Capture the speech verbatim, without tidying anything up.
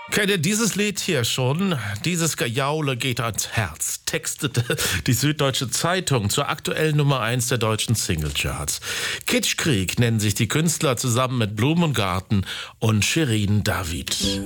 Kennt ihr dieses Lied hier schon? Dieses Gejaule geht ans Herz, textete die Süddeutsche Zeitung zur aktuellen Nummer eins der deutschen Singlecharts. Kitschkrieg nennen sich die Künstler zusammen mit Blumengarten und Shirin David.